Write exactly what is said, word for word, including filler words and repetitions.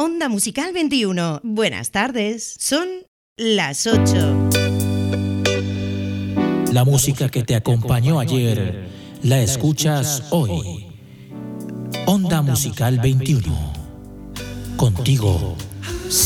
Onda Musical veintiuno. Buenas tardes. Son las ocho. La música que te acompañó ayer la escuchas hoy. Onda Musical veintiuno. Contigo